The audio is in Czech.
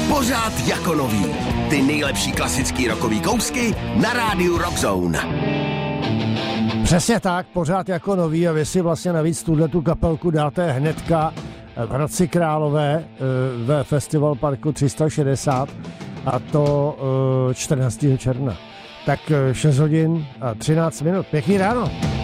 Pořád jako nový. Ty nejlepší klasický rockový kousky na rádiu Rockzone. Přesně tak, pořád jako nový a vy si vlastně navíc tu kapelku dáte hnedka v Hradci Králové ve Festival Parku 360 a to 14. června. Tak 6 hodin a 13 minut. Pěkný ráno.